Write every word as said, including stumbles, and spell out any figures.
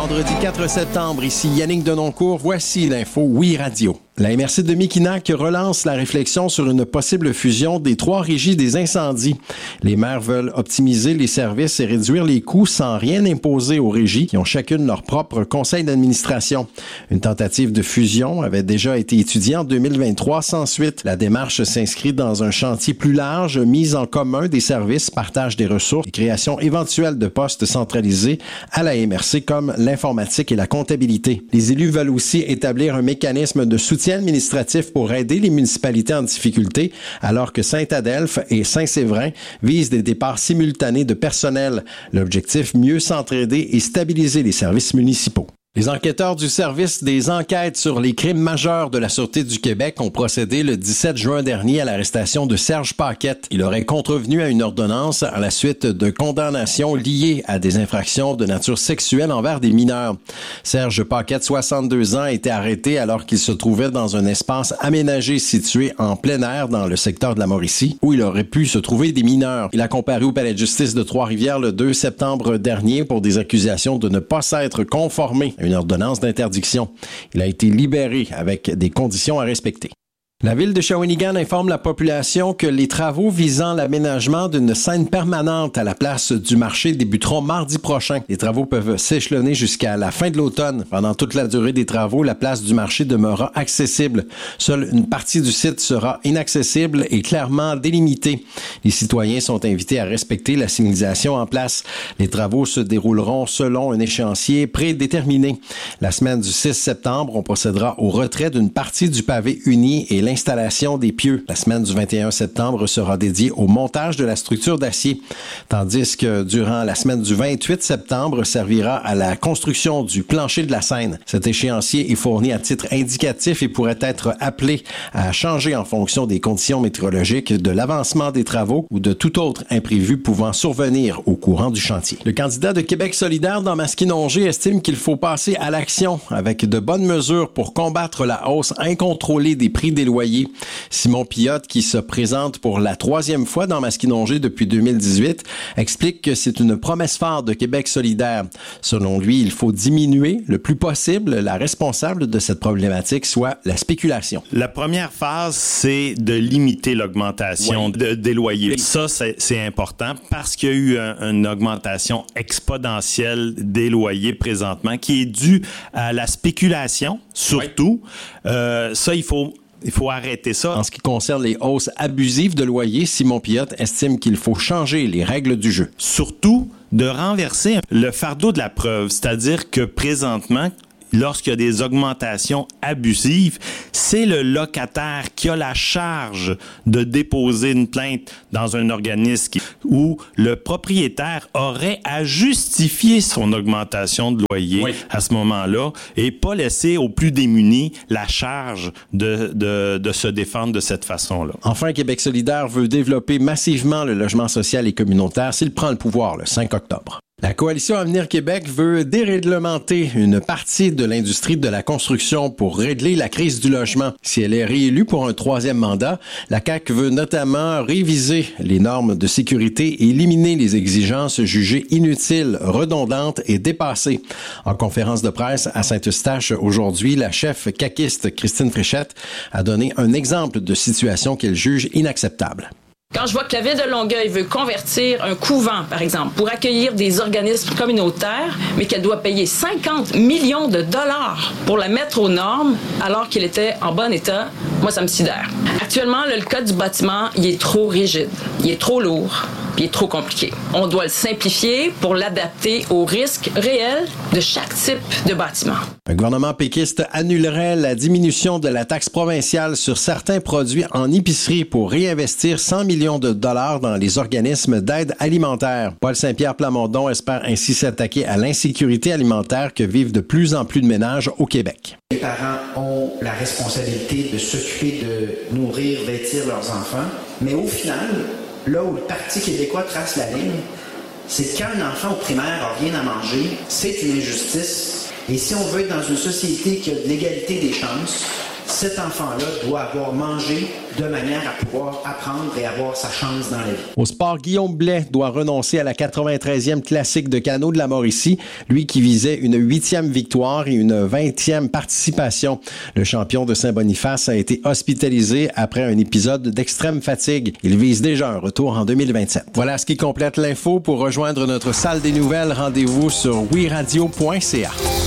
Vendredi quatre septembre, ici Yannick Denoncourt, voici l'info Oui Radio. La M R C de Miquinac relance la réflexion sur une possible fusion des trois régies des incendies. Les maires veulent optimiser les services et réduire les coûts sans rien imposer aux régies qui ont chacune leur propre conseil d'administration. Une tentative de fusion avait déjà été étudiée en deux mille vingt-trois sans suite. La démarche s'inscrit dans un chantier plus large, mise en commun des services, partage des ressources et création éventuelle de postes centralisés à la M R C comme l'informatique et la comptabilité. Les élus veulent aussi établir un mécanisme de soutien administratif pour aider les municipalités en difficulté, alors que Saint-Adelphe et Saint-Séverin visent des départs simultanés de personnel. L'objectif, mieux s'entraider et stabiliser les services municipaux. Les enquêteurs du service des enquêtes sur les crimes majeurs de la Sûreté du Québec ont procédé le dix-sept juin dernier à l'arrestation de Serge Paquette. Il aurait contrevenu à une ordonnance à la suite de condamnations liées à des infractions de nature sexuelle envers des mineurs. Serge Paquette, soixante-deux ans, a été arrêté alors qu'il se trouvait dans un espace aménagé situé en plein air dans le secteur de la Mauricie, où il aurait pu se trouver des mineurs. Il a comparu au palais de justice de Trois-Rivières le deux septembre dernier pour des accusations de ne pas s'être conformé une ordonnance d'interdiction. Il a été libéré avec des conditions à respecter. La ville de Shawinigan informe la population que les travaux visant l'aménagement d'une scène permanente à la place du marché débuteront mardi prochain. Les travaux peuvent s'échelonner jusqu'à la fin de l'automne. Pendant toute la durée des travaux, la place du marché demeurera accessible. Seule une partie du site sera inaccessible et clairement délimitée. Les citoyens sont invités à respecter la signalisation en place. Les travaux se dérouleront selon un échéancier prédéterminé. La semaine du six septembre, on procédera au retrait d'une partie du pavé uni et l'installation des pieux. La semaine du vingt et un septembre sera dédiée au montage de la structure d'acier, tandis que durant la semaine du vingt-huit septembre servira à la construction du plancher de la scène. Cet échéancier est fourni à titre indicatif et pourrait être appelé à changer en fonction des conditions météorologiques, de l'avancement des travaux ou de tout autre imprévu pouvant survenir au courant du chantier. Le candidat de Québec solidaire dans Masquinongé estime qu'il faut passer à l'action avec de bonnes mesures pour combattre la hausse incontrôlée des prix des loyers. Simon Pilote, qui se présente pour la troisième fois dans Masquinongé depuis deux mille dix-huit, explique que c'est une promesse phare de Québec solidaire. Selon lui, il faut diminuer le plus possible la responsable de cette problématique, soit la spéculation. La première phase, c'est de limiter l'augmentation oui. de, des loyers. Ça, c'est, c'est important parce qu'il y a eu un, une augmentation exponentielle des loyers présentement qui est due à la spéculation, surtout. Oui. Euh, ça, il faut... Il faut arrêter ça. En ce qui concerne les hausses abusives de loyers, Simon Pilote estime qu'il faut changer les règles du jeu. Surtout de renverser le fardeau de la preuve, c'est-à-dire que présentement, lorsqu'il y a des augmentations abusives, c'est le locataire qui a la charge de déposer une plainte dans un organisme qui, où le propriétaire aurait à justifier son augmentation de loyer oui. à ce moment-là et pas laisser aux plus démunis la charge de, de, de se défendre de cette façon-là. Enfin, Québec solidaire veut développer massivement le logement social et communautaire s'il prend le pouvoir le cinq octobre. La Coalition Avenir Québec veut déréglementer une partie de l'industrie de la construction pour régler la crise du logement. Si elle est réélue pour un troisième mandat, la C A Q veut notamment réviser les normes de sécurité et éliminer les exigences jugées inutiles, redondantes et dépassées. En conférence de presse à Saint-Eustache aujourd'hui, la chef caquiste Christine Fréchette a donné un exemple de situation qu'elle juge inacceptable. Quand je vois que la Ville de Longueuil veut convertir un couvent, par exemple, pour accueillir des organismes communautaires, mais qu'elle doit payer cinquante millions de dollars pour la mettre aux normes alors qu'il était en bon état, moi, ça me sidère. Actuellement, le code du bâtiment, il est trop rigide, il est trop lourd, puis il est trop compliqué. On doit le simplifier pour l'adapter aux risques réels de chaque type de bâtiment. Un gouvernement péquiste annulerait la diminution de la taxe provinciale sur certains produits en épicerie pour réinvestir cent millions de dollars dans les organismes d'aide alimentaire. Paul Saint-Pierre Plamondon espère ainsi s'attaquer à l'insécurité alimentaire que vivent de plus en plus de ménages au Québec. Les parents ont la responsabilité de s'occuper de nourrir, vêtir leurs enfants, mais au final, là où le Parti québécois trace la ligne, c'est quand un enfant au primaire n'a rien à manger, c'est une injustice. Et si on veut être dans une société qui a de l'égalité des chances, cet enfant-là doit avoir mangé de manière à pouvoir apprendre et avoir sa chance dans la vie. Au sport, Guillaume Blais doit renoncer à la quatre-vingt-treizième classique de canot de la Mauricie, lui qui visait une huitième victoire et une vingtième participation. Le champion de Saint-Boniface a été hospitalisé après un épisode d'extrême fatigue. Il vise déjà un retour en deux mille vingt-sept. Voilà ce qui complète l'info. Pour rejoindre notre salle des nouvelles, rendez-vous sur oui radio point c a.